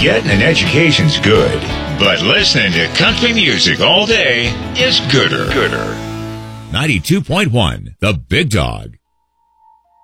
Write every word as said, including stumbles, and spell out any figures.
Getting an education's good, but listening to country music all day is gooder. Gooder. ninety-two point one, The Big Dog.